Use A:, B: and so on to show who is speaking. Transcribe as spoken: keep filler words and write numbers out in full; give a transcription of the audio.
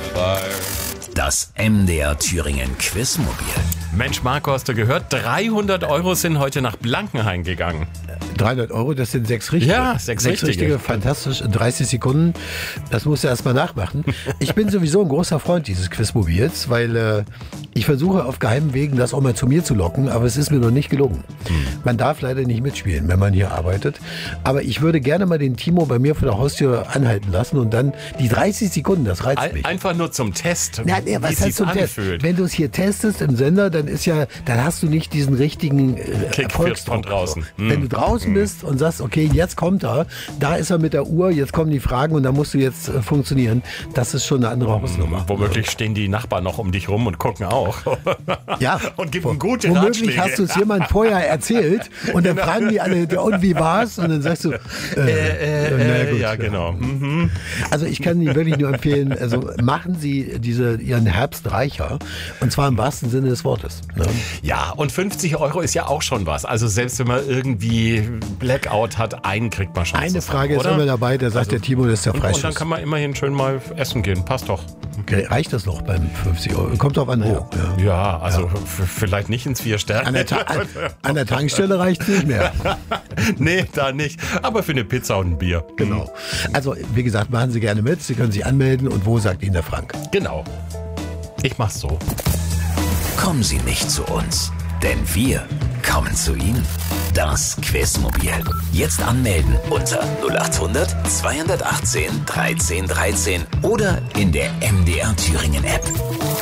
A: Das M D R Thüringen Quizmobil.
B: Mensch, Marco, hast du gehört? dreihundert Euro sind heute nach Blankenhain gegangen.
C: dreihundert Euro, das sind sechs richtige.
B: Ja, sechs,
C: sechs
B: richtige.
C: richtige. Fantastisch. In dreißig Sekunden. Das musst du erst mal nachmachen. Ich bin sowieso ein großer Freund dieses Quizmobils, weil äh, ich versuche auf geheimen Wegen das auch mal zu mir zu locken, aber es ist mir noch nicht gelungen. Hm. Man darf leider nicht mitspielen, wenn man hier arbeitet. Aber ich würde gerne mal den Timo bei mir vor der Haustür anhalten lassen und dann die dreißig Sekunden, das reizt
B: Ein,
C: mich.
B: einfach nur zum Test,
C: Na, ja,
B: wie
C: was
B: es
C: heißt
B: sich
C: zum Test?
B: anfühlt.
C: Wenn du es hier testest im Sender, dann ist ja, dann hast du nicht diesen richtigen äh,
B: Kick
C: Erfolgsdruck.
B: von draußen.
C: So. Wenn du draußen bist und sagst, okay, jetzt kommt er, da ist er mit der Uhr, jetzt kommen die Fragen und da musst du jetzt äh, funktionieren, das ist schon eine andere Hausnummer.
B: Womöglich stehen die Nachbarn noch um dich rum und gucken auch.
C: Ja,
B: und geben gute
C: womöglich
B: Ratschläge.
C: hast du es jemand vorher erzählt und dann fragen die alle, und wie war's? Und dann sagst du, äh,
B: Äh,
C: äh, na
B: äh,
C: gut,
B: ja, genau. Mhm.
C: Also ich kann Ihnen wirklich nur empfehlen, also machen Sie diese, Ihren Herbst reicher und zwar im wahrsten Sinne des Wortes. Ne?
B: Ja, und fünfzig Euro ist ja auch schon was. Also selbst wenn man irgendwie Blackout hat, einen kriegt man schon
C: Eine
B: zusammen,
C: Frage ist
B: oder?
C: immer dabei, da sagt
B: Also,
C: der Timo, das ist der
B: Und, und dann
C: Freischuss.
B: kann man immerhin schön mal essen gehen. Passt doch.
C: Okay, reicht das noch beim fünfzig Euro? Kommt drauf an, wo. Ja.
B: Ja, also f- vielleicht nicht ins vier Sterne.
C: An, der Ta- an, an der Tankstelle reicht es nicht mehr.
B: Nee, da nicht. Aber für eine Pizza und ein Bier.
C: Genau. Also, wie gesagt, machen Sie gerne mit. Sie können sich anmelden. Und wo, sagt Ihnen der Frank?
B: Genau. Ich mach's so.
A: Kommen Sie nicht zu uns, denn wir kommen zu Ihnen. Das Quizmobil. Jetzt anmelden unter null acht hundert zweihundertachtzehn dreizehn dreizehn oder in der M D R Thüringen App.